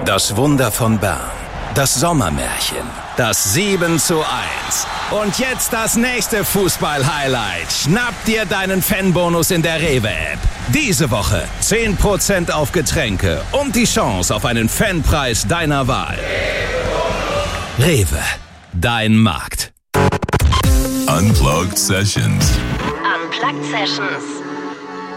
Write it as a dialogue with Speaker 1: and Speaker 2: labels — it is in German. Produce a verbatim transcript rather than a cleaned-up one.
Speaker 1: Das Wunder von Bern. Das Sommermärchen. Das sieben zu eins. Und jetzt das nächste Fußball-Highlight. Schnapp dir deinen Fanbonus in der Rewe-App. Diese Woche zehn Prozent auf Getränke und die Chance auf einen Fanpreis deiner Wahl. Rewe. Dein Markt.
Speaker 2: Unplugged Sessions.
Speaker 3: Unplugged Sessions.